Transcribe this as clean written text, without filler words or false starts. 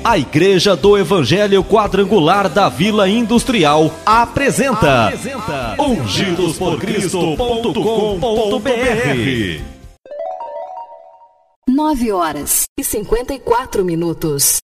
A Igreja do Evangelho Quadrangular da Vila Industrial apresenta ungidosporcristo.com.br. 9h54.